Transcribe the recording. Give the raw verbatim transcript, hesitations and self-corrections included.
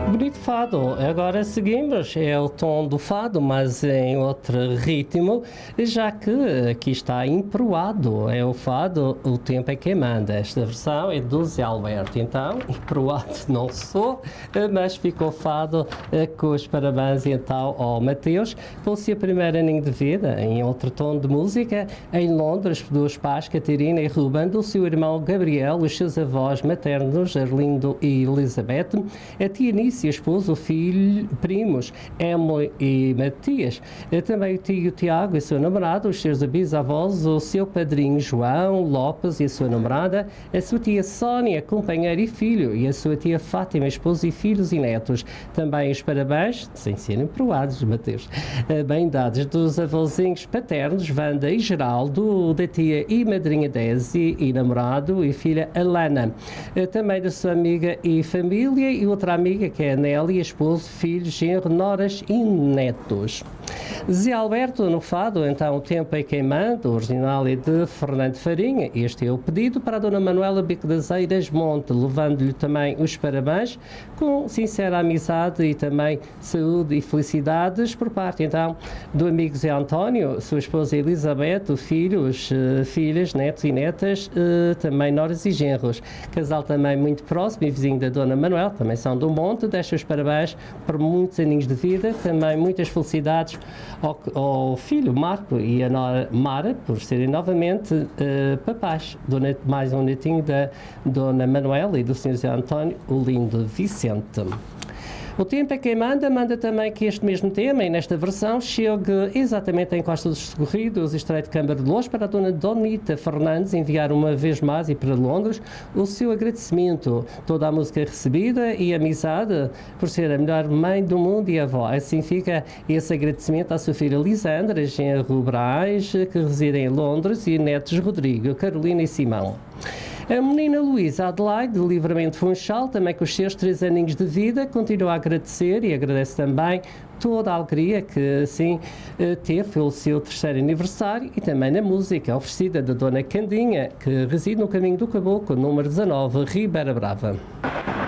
Bonito fado. Agora seguimos, é o tom do fado, mas em outro ritmo, já que aqui está emproado. É o fado, o tempo é quem manda. Esta versão é do Zé Alberto. Então, emproado não sou, mas ficou fado com os parabéns então ao Mateus pelo seu primeiro aninho de vida, em outro tom de música, em Londres, dos pais Catarina e Ruben, do seu irmão Gabriel, os seus avós maternos, Arlindo e Elizabeth, a tia Nícia, a esposa, o filho, primos, Emily e Matias, também o tio Tiago e seu namorado, os seus bisavós, o seu padrinho João Lopes e a sua namorada, a sua tia Sónia, companheira e filho, e a sua tia Fátima, esposa e filhos e netos. Também os parabéns, sem serem proados, Mateus, bem dados dos avôzinhos paternos, Wanda e Geraldo, da tia e madrinha Desi e namorado e filha Alana, também da sua amiga e família e outra amiga que é a Nélia, esposo, filhos, genro, noras e netos. Zé Alberto no fado, então o tempo é quem manda, o original é de Fernando Farinha. Este é o pedido para a Dona Manuela Bico das Eiras Monte, levando-lhe também os parabéns, com sincera amizade e também saúde e felicidades por parte então do amigo Zé António, sua esposa Elizabeth, filhos, filhas, netos e netas, também noras e genros. Casal também muito próximo e vizinho da Dona Manuela, também são do Monte, deixa os parabéns por muitos aninhos de vida, também muitas felicidades ao, ao filho Marco e a nora Mara, por serem novamente uh, papás, do net, mais um netinho da Dona Manuela e do senhor Zé António, o lindo Vicente. O tempo é quem manda, manda também que este mesmo tema, e nesta versão, chegue exatamente em Costa dos Socorridos, Estreito de Câmara de Lons, para a Dona Donita Fernandes enviar uma vez mais e para Londres o seu agradecimento, toda a música recebida e amizade por ser a melhor mãe do mundo e avó. Assim fica esse agradecimento à sua filha Lisandra, genro Braz, que reside em Londres, e netos Rodrigo, Carolina e Simão. A menina Luísa Adelaide, de Livramento Funchal, também com os seus três aninhos de vida, continua a agradecer e agradece também toda a alegria que assim teve pelo seu terceiro aniversário e também na música oferecida da Dona Candinha, que reside no Caminho do Caboclo, número dezanove, Ribeira Brava.